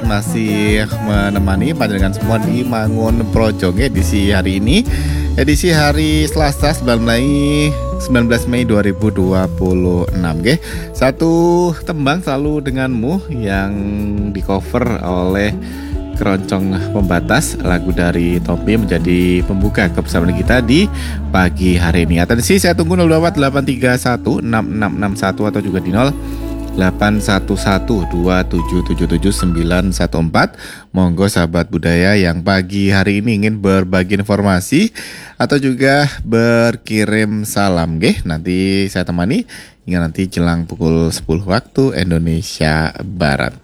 masih menemani panjenengan semua di Mangun Projong edisi hari ini. Edisi hari Selasa 19 Mei 2026 nggih. Satu tembang selalu denganmu yang di cover oleh Keroncong Pembatas, lagu dari Tompi menjadi pembuka kebersamaan kita di pagi hari ini. Atensi saya tunggu 028316661 atau juga di 081127777914. Monggo sahabat budaya yang pagi hari ini ingin berbagi informasi atau juga berkirim salam nggih. Nanti saya temani hingga nanti jelang pukul 10 waktu Indonesia Barat.